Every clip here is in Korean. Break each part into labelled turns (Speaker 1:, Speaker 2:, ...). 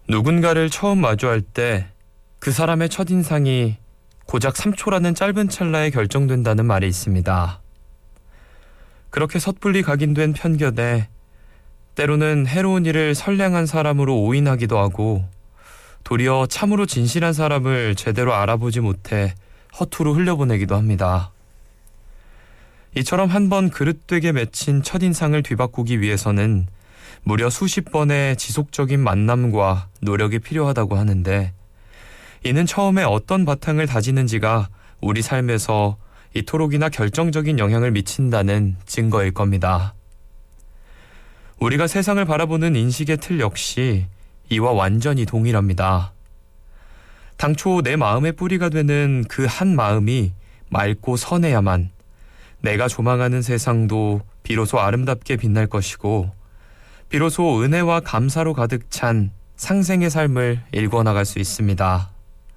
Speaker 1: 누군가를 처음 마주할 때 그 사람의 첫인상이 고작 3초라는 짧은 찰나에 결정된다는 말이 있습니다. 그렇게 섣불리 각인된 편견에 때로는 해로운 일을 선량한 사람으로 오인하기도 하고 도리어 참으로 진실한 사람을 제대로 알아보지 못해 허투루 흘려보내기도 합니다. 이처럼 한 번 그릇되게 맺힌 첫인상을 뒤바꾸기 위해서는 무려 수십 번의 지속적인 만남과 노력이 필요하다고 하는데 이는 처음에 어떤 바탕을 다지는지가 우리 삶에서 이토록이나 결정적인 영향을 미친다는 증거일 겁니다. 우리가 세상을 바라보는 인식의 틀 역시 이와 완전히 동일합니다. 당초 내 마음의 뿌리가 되는 그 한 마음이 맑고 선해야만 내가 조망하는 세상도 비로소 아름답게 빛날 것이고 비로소 은혜와 감사로 가득 찬 상생의 삶을 일궈나갈 수 있습니다.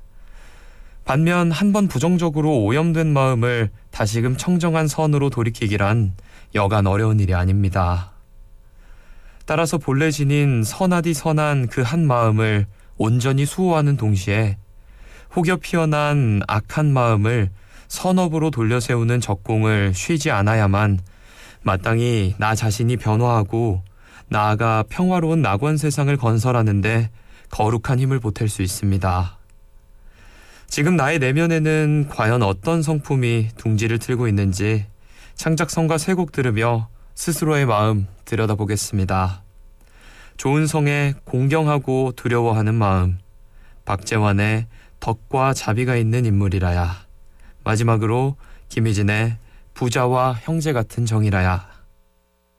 Speaker 1: 반면 한 번 부정적으로 오염된 마음을 다시금 청정한 선으로 돌이키기란 여간 어려운 일이 아닙니다. 따라서 본래 지닌 선하디 선한 그 한 마음을 온전히 수호하는 동시에 혹여 피어난 악한 마음을 선업으로 돌려세우는 적공을 쉬지 않아야만 마땅히 나 자신이 변화하고 나아가 평화로운 낙원 세상을 건설하는데 거룩한 힘을 보탤 수 있습니다. 지금 나의 내면에는 과연 어떤 성품이 둥지를 틀고 있는지 창작성가 세 곡 들으며 스스로의 마음 들여다보겠습니다. 좋은 성에 공경하고 두려워하는 마음, 박재환의 덕과 자비가 있는 인물이라야, 마지막으로 김희진의 부자와 형제 같은 정이라야.